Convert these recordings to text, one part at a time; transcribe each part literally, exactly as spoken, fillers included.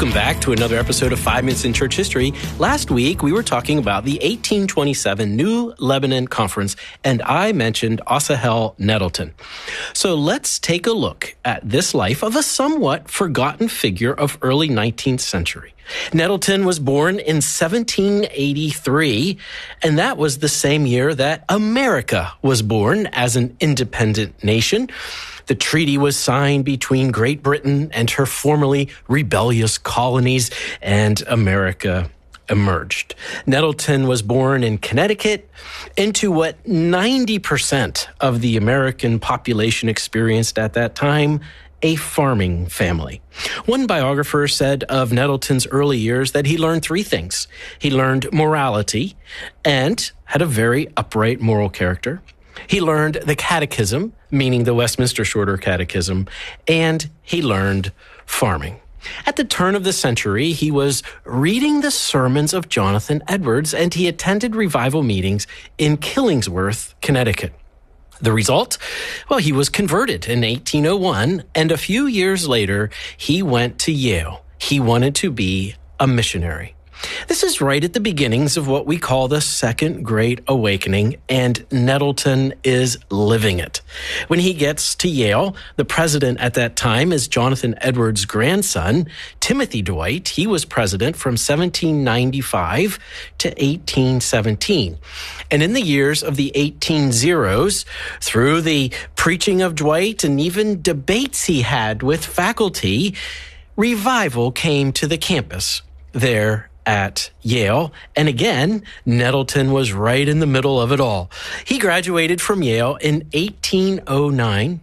Welcome back to another episode of Five Minutes in Church History. Last week, we were talking about the eighteen twenty-seven New Lebanon Conference, and I mentioned Asahel Nettleton. So let's take a look at this life of a somewhat forgotten figure of early nineteenth century. Nettleton was born in seventeen eighty-three, and that was the same year that America was born as an independent nation. The treaty was signed between Great Britain and her formerly rebellious colonies, and America emerged. Nettleton was born in Connecticut into what ninety percent of the American population experienced at that time, a farming family. One biographer said of Nettleton's early years that he learned three things. He learned morality and had a very upright moral character. He learned the catechism, meaning the Westminster Shorter Catechism, and he learned farming. At the turn of the century, he was reading the sermons of Jonathan Edwards, and he attended revival meetings in Killingsworth, Connecticut. The result? Well, he was converted in eighteen oh one, and a few years later, he went to Yale. He wanted to be a missionary. This is right at the beginnings of what we call the Second Great Awakening, and Nettleton is living it. When he gets to Yale, the president at that time is Jonathan Edwards' grandson, Timothy Dwight. He was president from seventeen ninety-five to eighteen seventeen. And in the years of the eighteen zeros, through the preaching of Dwight and even debates he had with faculty, revival came to the campus there at Yale. And again, Nettleton was right in the middle of it all. He graduated from Yale in eighteen oh nine.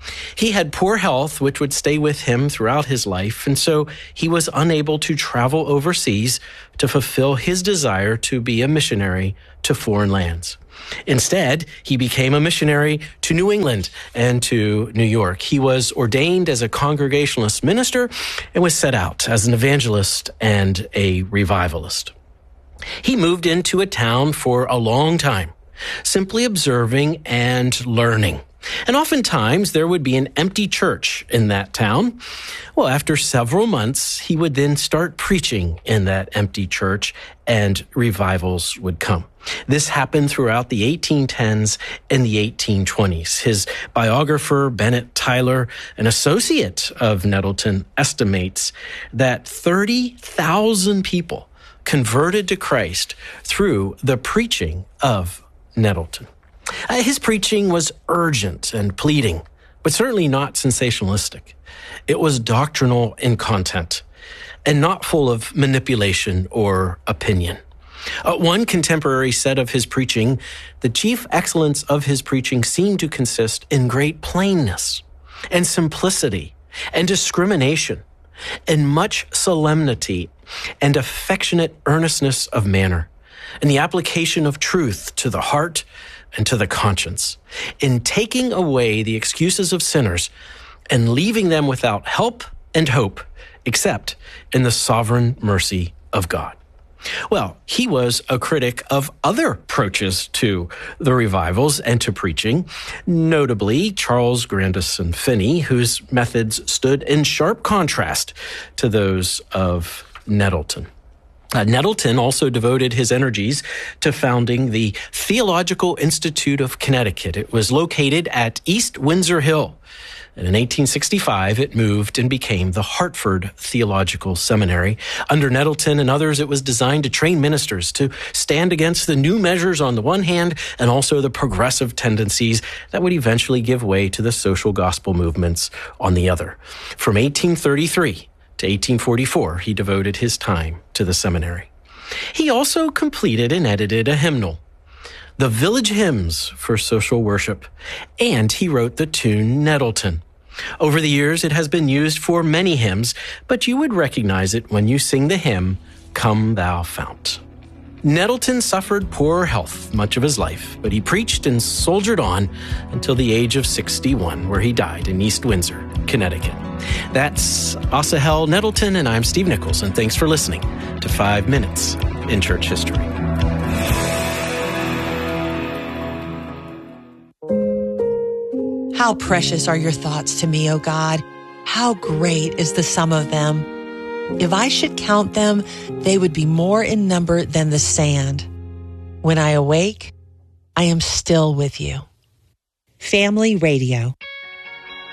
He had poor health, which would stay with him throughout his life, and so he was unable to travel overseas to fulfill his desire to be a missionary to foreign lands. Instead, he became a missionary to New England and to New York. He was ordained as a Congregationalist minister and was set out as an evangelist and a revivalist. He moved into a town for a long time, simply observing and learning. And oftentimes there would be an empty church in that town. Well, after several months, he would then start preaching in that empty church, and revivals would come. This happened throughout the eighteen tens and the eighteen twenties. His biographer, Bennett Tyler, an associate of Nettleton, estimates that thirty thousand people converted to Christ through the preaching of Nettleton. Uh, his preaching was urgent and pleading, but certainly not sensationalistic. It was doctrinal in content and not full of manipulation or opinion. Uh, one contemporary said of his preaching, the chief excellence of his preaching seemed to consist in great plainness and simplicity and discrimination and much solemnity and affectionate earnestness of manner and the application of truth to the heart and to the conscience, in taking away the excuses of sinners and leaving them without help and hope, except in the sovereign mercy of God. Well, he was a critic of other approaches to the revivals and to preaching, notably Charles Grandison Finney, whose methods stood in sharp contrast to those of Nettleton. Uh, Nettleton also devoted his energies to founding the Theological Institute of Connecticut. It was located at East Windsor Hill. And in eighteen sixty-five, it moved and became the Hartford Theological Seminary. Under Nettleton and others, it was designed to train ministers to stand against the new measures on the one hand and also the progressive tendencies that would eventually give way to the social gospel movements on the other. From eighteen thirty-three to eighteen forty-four, he devoted his time to the seminary. He also completed and edited a hymnal, the Village Hymns for Social Worship, and he wrote the tune Nettleton. Over the years, it has been used for many hymns, but you would recognize it when you sing the hymn, Come Thou Fount. Nettleton suffered poor health much of his life, but he preached and soldiered on until the age of sixty-one, where he died in East Windsor, Connecticut. That's Asahel Nettleton, and I'm Steve Nichols, and thanks for listening to Five Minutes in Church History. How precious are your thoughts to me, O God. How great is the sum of them. If I should count them, they would be more in number than the sand. When I awake, I am still with you. Family Radio.